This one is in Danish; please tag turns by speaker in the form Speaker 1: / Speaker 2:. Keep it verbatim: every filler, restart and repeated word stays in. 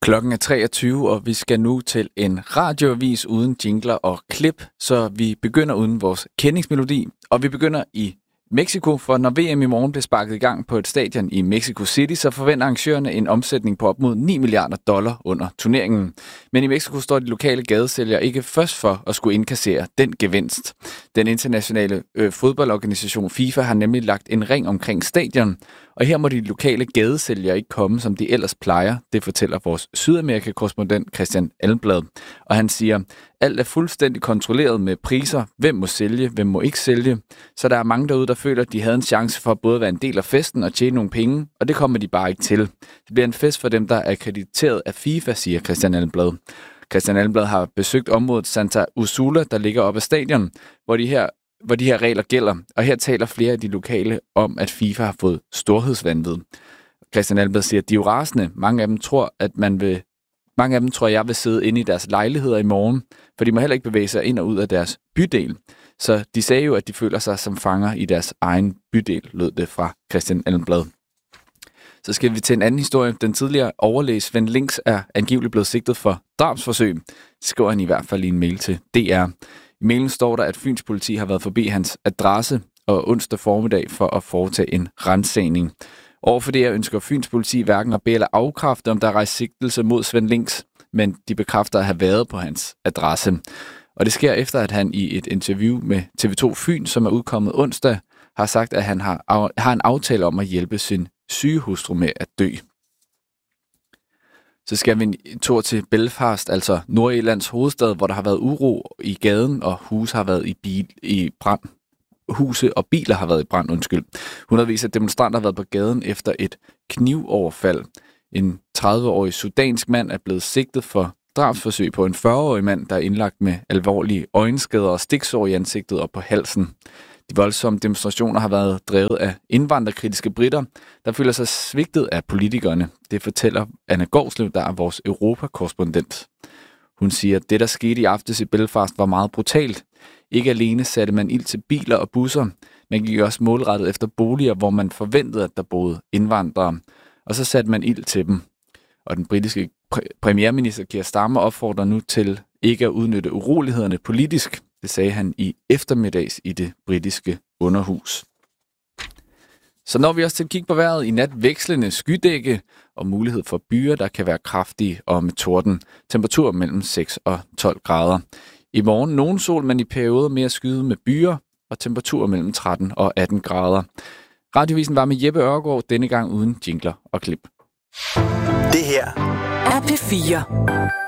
Speaker 1: Klokken er treogtyve, og vi skal nu til en radioavis uden jingler og klip, så vi begynder uden vores kendingsmelodi, og vi begynder i Mexico, for når V M i morgen bliver sparket i gang på et stadion i Mexico City, så forventer arrangørerne en omsætning på op mod ni milliarder dollar under turneringen. Men i Mexico står de lokale gadesælgere ikke først for at skulle indkassere den gevinst. Den internationale øh, fodboldorganisation FIFA har nemlig lagt en ring omkring stadion, og her må de lokale gadesælgere ikke komme, som de ellers plejer. Det fortæller vores Sydamerika-korrespondent Christian Almblad. Og han siger, alt er fuldstændig kontrolleret med priser. Hvem må sælge, hvem må ikke sælge. Så der er mange derude, der føler, at de havde en chance for at både være en del af festen og tjene nogle penge, og det kommer de bare ikke til. Det bliver en fest for dem, der er akkrediteret af FIFA, siger Christian Almblad. Christian Almblad har besøgt området Santa Úrsula, der ligger op ad stadion, hvor de her hvor de her regler gælder, og her taler flere af de lokale om, at FIFA har fået storhedsvanvid. Christian Almblad siger, at de er jo rasende. Mange af dem tror, at man vil, mange af dem tror, jeg vil sidde inde i deres lejligheder i morgen, for de må heller ikke bevæge sig ind og ud af deres bydel. Så de sagde jo, at de føler sig som fanger i deres egen bydel, lød det fra Christian Almblad. Så skal vi til en anden historie. Den tidligere overlæge Svend Links er angiveligt blevet sigtet for drabsforsøg, skriver han i hvert fald i en mail til D R. I mailen står der, at Fyns politi har været forbi hans adresse og onsdag formiddag for at foretage en ransagning. Overfor det her ønsker Fyns politi hverken at bede eller afkræfte, om der er rejst sigtelse mod Svend Links, men de bekræfter at have været på hans adresse. Og det sker efter, at han i et interview med T V to Fyn, som er udkommet onsdag, har sagt, at han har, har en aftale om at hjælpe sin syge hustru med at dø. Så skal vi en tur til Belfast, altså Nordirlands hovedstad, hvor der har været uro i gaden, og huse har været i, bil, i brand. Huse og biler har været i brand, undskyld. Hundredvis af demonstranter har været på gaden efter et knivoverfald. En tredive-årig sudansk mand er blevet sigtet for drabsforsøg på en fyrre-årig mand, der er indlagt med alvorlige øjenskader og stiksår i ansigtet og på halsen. De voldsomme demonstrationer har været drevet af indvandrerkritiske britter, der føler sig svigtet af politikerne. Det fortæller Anna Gårdslev, der er vores Europa-korrespondent. Hun siger, at det, der skete i aftes i Belfast, var meget brutalt. Ikke alene satte man ild til biler og busser, men gik også målrettet efter boliger, hvor man forventede, at der boede indvandrere. Og så satte man ild til dem. Og den britiske præ- premierminister Keir Starmer opfordrer nu til ikke at udnytte urolighederne politisk. Det sagde han i eftermiddags i det britiske underhus. Så når vi også til at kigge på vejret, i nat vekslende skydække og mulighed for byer, der kan være kraftige og med torden. Temperatur mellem seks og tolv grader. I morgen nogen sol, men i perioder mere skyde med byer og temperatur mellem tretten og atten grader. Radiovisen var med Jeppe Ørgaard, denne gang uden jingler og klip.
Speaker 2: Det her
Speaker 3: er P fire.